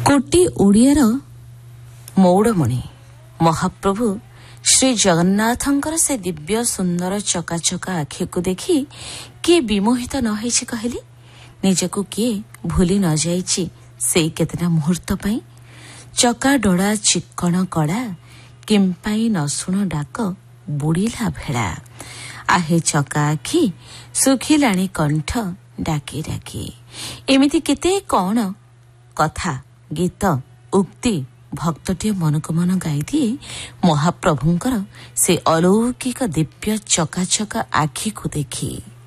କୋଟି ଓଡ଼ିଆର ମୌଡ଼ମଣି ମହାପ୍ରଭୁ ଶ୍ରୀ ଜଗନ୍ନାଥଙ୍କର ସେ ଦିବ୍ୟ ସୁନ୍ଦର ଚକାଚକା ଆଖିକୁ ଦେଖି କିଏ ବିମୋହିତ ନ ହେଇଛି କହିଲି? ନିଜକୁ କିଏ ଭୁଲି ନ ଯାଇଛି ସେଇ କେତେଟା ମୁହୂର୍ତ୍ତ ପାଇଁ? ଚକା ଡୋଳା ଚିକ୍କଣ କଳା କେମ୍ପାଇ ନ ଶୁଣ ଡାକ ବୁଡ଼ିଲା ଭେଳା। ଆହେ ଚକା ଆଖି ଶୁଖିଲାଣି କଣ୍ଠ ଡାକି ଡାକି। ଏମିତି କେତେ କଣ କଥା, ଗୀତ, ଉକ୍ତି ଭକ୍ତଟିଏ ମନକୁ ମନ ଗାଇଦିଏ ମହାପ୍ରଭୁଙ୍କର ସେ ଅଲୌକିକ ଦିବ୍ୟ ଚକାଚକା ଆଖିକୁ ଦେଖି।